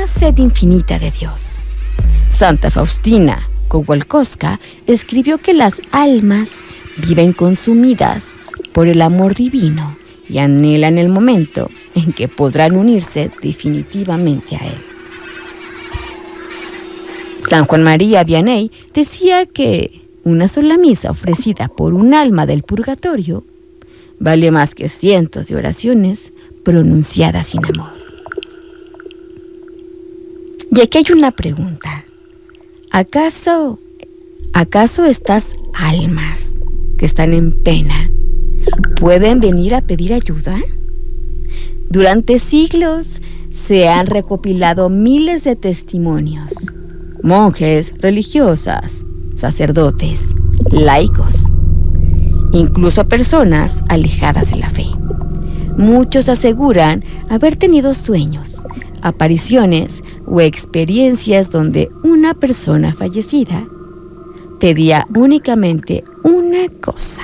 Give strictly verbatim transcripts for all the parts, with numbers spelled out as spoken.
una sed infinita de Dios. Santa Faustina Kowalkowska escribió que las almas viven consumidas por el amor divino y anhelan el momento en que podrán unirse definitivamente a él. San Juan María Vianney decía que una sola misa ofrecida por un alma del purgatorio vale más que cientos de oraciones pronunciadas sin amor. Y aquí hay una pregunta. ¿Acaso, acaso estas almas que están en pena pueden venir a pedir ayuda? Durante siglos se han recopilado miles de testimonios. Monjes, religiosas, sacerdotes, laicos, incluso personas alejadas de la fe. Muchos aseguran haber tenido sueños, apariciones o experiencias donde una persona fallecida pedía únicamente una cosa: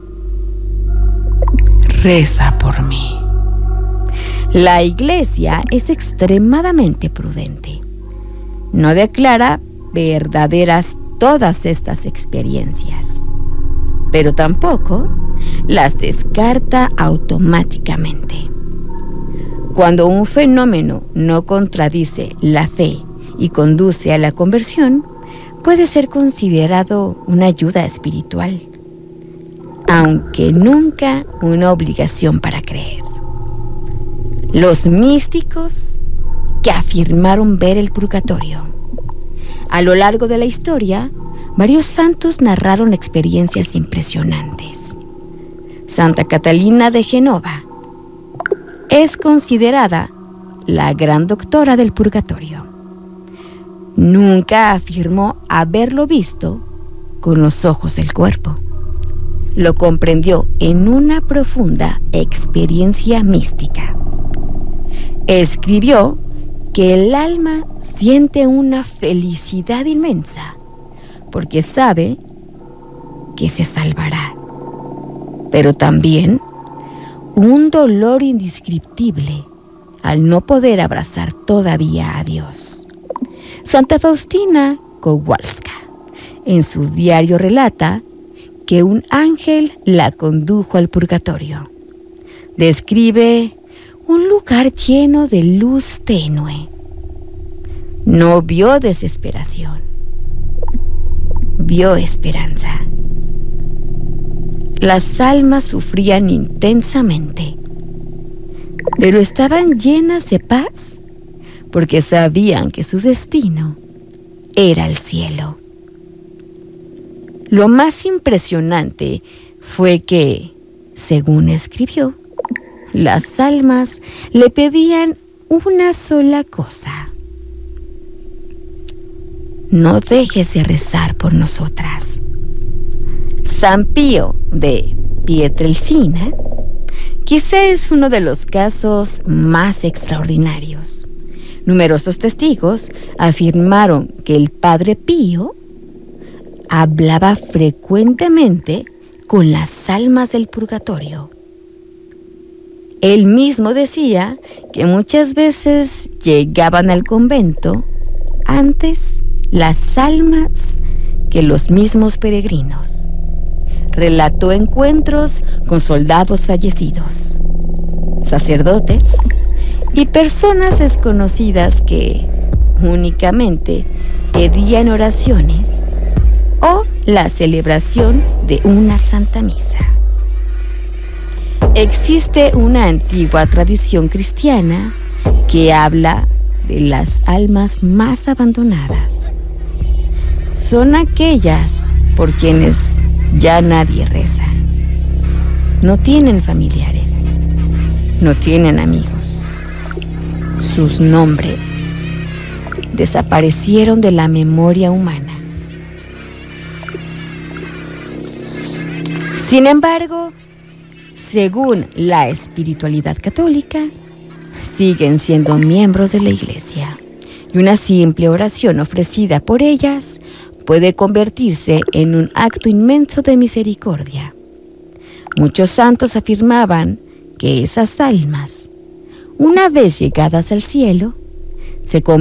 reza por mí. La Iglesia es extremadamente prudente. No declara verdaderas todas estas experiencias, pero tampoco las descarta automáticamente. Cuando un fenómeno no contradice la fe y conduce a la conversión, puede ser considerado una ayuda espiritual, aunque nunca una obligación para creer. Los místicos que afirmaron ver el purgatorio. A lo largo de la historia, varios santos narraron experiencias impresionantes. Santa Catalina de Genova es considerada la gran doctora del purgatorio. Nunca afirmó haberlo visto con los ojos del cuerpo. Lo comprendió en una profunda experiencia mística. Escribió que el alma siente una felicidad inmensa porque sabe que se salvará, pero también un dolor indescriptible al no poder abrazar todavía a Dios. Santa Faustina Kowalska en su diario relata que un ángel la condujo al purgatorio. Describe un lugar lleno de luz tenue. No vio desesperación, vio esperanza. Las almas sufrían intensamente, pero estaban llenas de paz porque sabían que su destino era el cielo. Lo más impresionante fue que, según escribió, las almas le pedían una sola cosa: no dejes de rezar por nosotras. San Pío de Pietrelcina quizá es uno de los casos más extraordinarios. Numerosos testigos afirmaron que el Padre Pío hablaba frecuentemente con las almas del purgatorio. Él mismo decía que muchas veces llegaban al convento antes las almas que los mismos peregrinos. Relató encuentros con soldados fallecidos, sacerdotes y personas desconocidas que únicamente pedían oraciones o la celebración de una santa misa. Existe una antigua tradición cristiana que habla de las almas más abandonadas. Son aquellas por quienes ya nadie reza. No tienen familiares, no tienen amigos. Sus nombres desaparecieron de la memoria humana. Sin embargo, según la espiritualidad católica, siguen siendo miembros de la Iglesia, y una simple oración ofrecida por ellas puede convertirse en un acto inmenso de misericordia. Muchos santos afirmaban que esas almas, una vez llegadas al cielo, se convertían